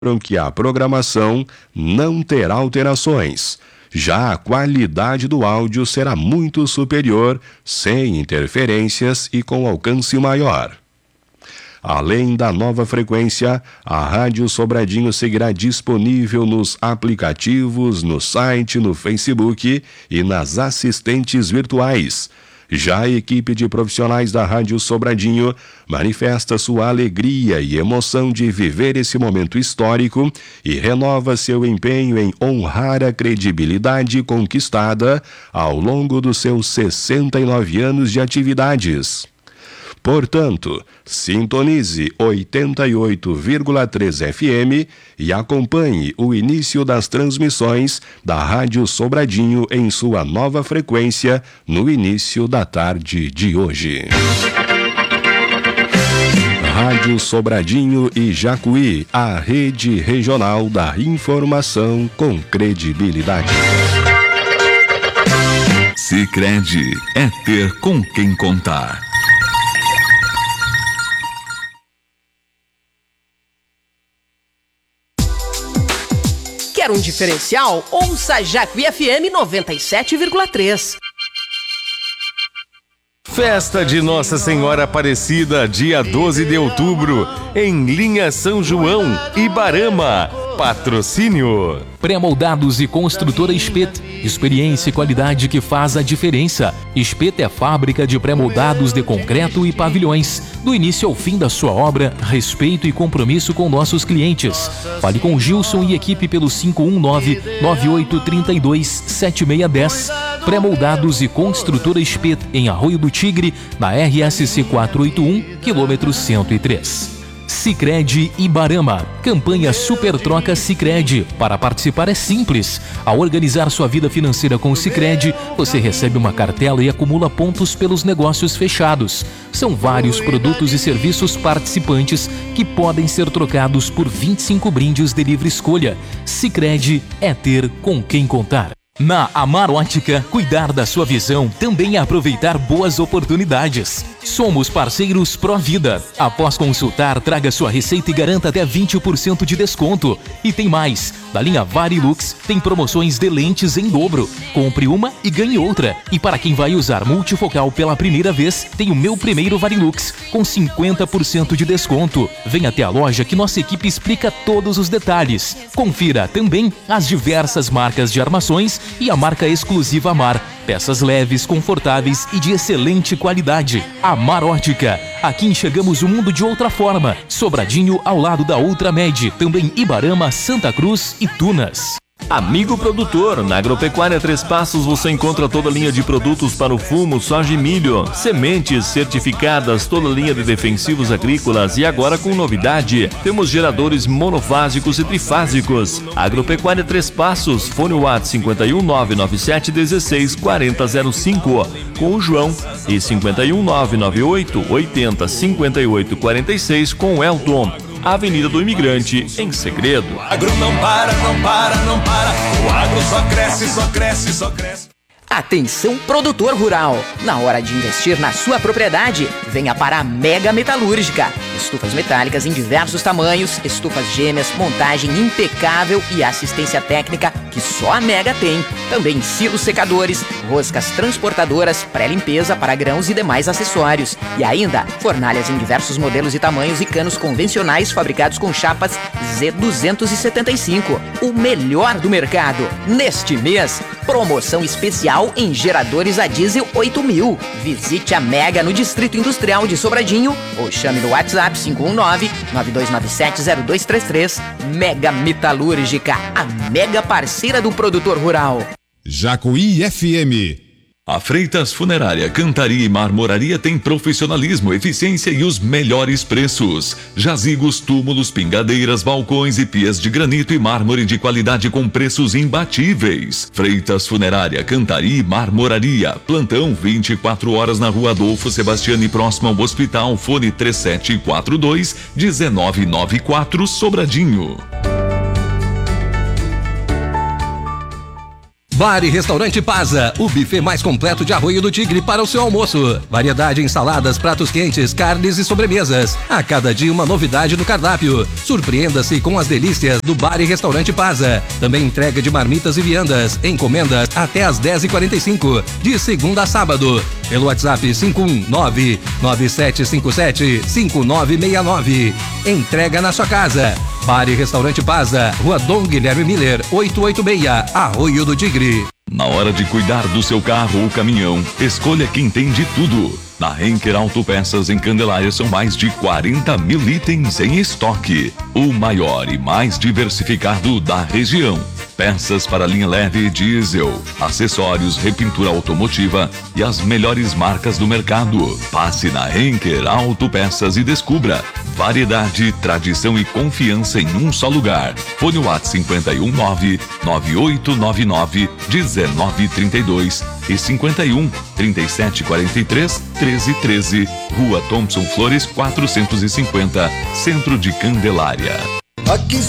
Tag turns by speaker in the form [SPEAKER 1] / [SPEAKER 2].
[SPEAKER 1] que a programação não terá alterações. Já a qualidade do áudio será muito superior, sem interferências e com alcance maior. Além da nova frequência, a Rádio Sobradinho seguirá disponível nos aplicativos, no site, no Facebook e nas assistentes virtuais. Já a equipe de profissionais da Rádio Sobradinho manifesta sua alegria e emoção de viver esse momento histórico e renova seu empenho em honrar a credibilidade conquistada ao longo dos seus 69 anos de atividades. Portanto, sintonize 88,3 FM e acompanhe o início das transmissões da Rádio Sobradinho em sua nova frequência no início da tarde de hoje. Rádio Sobradinho e Jacuí, a rede regional da informação com credibilidade.
[SPEAKER 2] Sicredi é ter com quem contar.
[SPEAKER 3] Quer um diferencial? Ouça Jacuí FM 97,3.
[SPEAKER 4] Festa de Nossa Senhora Aparecida, dia 12 de outubro, em Linha São João, Ibarama. Patrocínio
[SPEAKER 5] Pré-moldados e construtora Espet. Experiência e qualidade que faz a diferença. Espet é fábrica de pré-moldados de concreto e pavilhões. Do início ao fim da sua obra, respeito e compromisso com nossos clientes. Fale com Gilson e equipe pelo 519-9832-7610. Pré-moldados e construtora Espet em Arroio do Tigre, na RSC 481, quilômetro 103. Sicredi Ibarama. Campanha Super Troca Sicredi. Para participar é simples. Ao organizar sua vida financeira com o Sicredi, você recebe uma cartela e acumula pontos pelos negócios fechados. São vários produtos e serviços participantes que podem ser trocados por 25 brindes de livre escolha. Sicredi é ter com quem contar. Na Amar Ótica, cuidar da sua visão também é aproveitar boas oportunidades. Somos parceiros Provida. Após consultar, traga sua receita e garanta até 20% de desconto. E tem mais. Da linha Varilux, tem promoções de lentes em dobro. Compre uma e ganhe outra. E para quem vai usar multifocal pela primeira vez, tem o Meu Primeiro Varilux, com 50% de desconto. Venha até a loja que nossa equipe explica todos os detalhes. Confira também as diversas marcas de armações e a marca exclusiva Amar. Peças leves, confortáveis e de excelente qualidade. Amar Ótica. Aqui enxergamos o mundo de outra forma. Sobradinho ao lado da Ultramed. Também Ibarama, Santa Cruz e Tunas.
[SPEAKER 6] Amigo produtor, na Agropecuária Três Passos você encontra toda a linha de produtos para o fumo, soja e milho, sementes certificadas, toda a linha de defensivos agrícolas e agora com novidade, temos geradores monofásicos e trifásicos. Agropecuária Três Passos, fone WhatsApp 51 997 16 4005 com o João e 51 998 80 58 46 com o Elton. Avenida do Imigrante, em Segredo.
[SPEAKER 7] O agro não para, não para, não para. O agro só cresce, só cresce, só cresce.
[SPEAKER 3] Atenção, produtor rural! Na hora de investir na sua propriedade, venha para a Mega Metalúrgica. Estufas metálicas em diversos tamanhos, estufas gêmeas, montagem impecável e assistência técnica que só a Mega tem. Também silos secadores, roscas transportadoras, pré-limpeza para grãos e demais acessórios. E ainda, fornalhas em diversos modelos e tamanhos e canos convencionais fabricados com chapas Z275. O melhor do mercado. Neste mês, promoção especial em geradores a diesel 8000. Visite a Mega no Distrito Industrial de Sobradinho ou chame no WhatsApp 519-9297-0233. Mega Metalúrgica, a mega parceira do produtor rural.
[SPEAKER 8] Jacuí FM.
[SPEAKER 2] A Freitas Funerária, Cantaria e Marmoraria tem profissionalismo, eficiência e os melhores preços. Jazigos, túmulos, pingadeiras, balcões e pias de granito e mármore de qualidade com preços imbatíveis. Freitas Funerária, Cantaria e Marmoraria. Plantão 24 horas na Rua Adolfo Sebastiani, próximo ao hospital. Fone 3742-1994, Sobradinho.
[SPEAKER 9] Bar e Restaurante Paza, o buffet mais completo de Arroio do Tigre para o seu almoço. Variedade em saladas, pratos quentes, carnes e sobremesas. A cada dia uma novidade no cardápio. Surpreenda-se com as delícias do Bar e Restaurante Paza. Também entrega de marmitas e viandas. Encomendas até às 10h45, de segunda a sábado. Pelo WhatsApp 519-9757-5969. Entrega na sua casa. Bar e Restaurante Paza, Rua Dom Guilherme Miller, 886, Arroio do Tigre.
[SPEAKER 2] Na hora de cuidar do seu carro ou caminhão, escolha quem tem de tudo. Na Henker Autopeças em Candelária são mais de 40 mil itens em estoque. O maior e mais diversificado da região. Peças para linha leve e diesel, acessórios, repintura automotiva e as melhores marcas do mercado. Passe na Henker Autopeças e descubra variedade, tradição e confiança em um só lugar. Fone WhatsApp 519-9899-1932 e 51-3743-1313, Rua Thompson Flores 450, Centro de Candelária.
[SPEAKER 7] Aqui